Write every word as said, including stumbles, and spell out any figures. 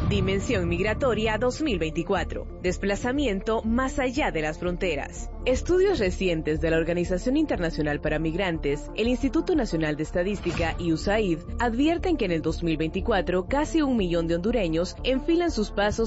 Dimensión Migratoria dos mil veinticuatro. Desplazamiento más allá de las fronteras. Estudios recientes de la Organización Internacional para Migrantes, el Instituto Nacional de Estadística y U S A I D advierten que en el dos mil veinticuatro casi un millón de hondureños enfilan sus pasos